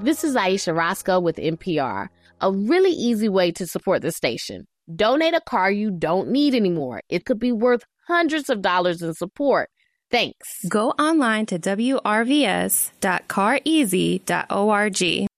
This is Aisha Roscoe with NPR. A really easy way to support the station. Donate a car you don't need anymore. It could be worth hundreds of dollars in support. Thanks. Go online to wrvs.careasy.org.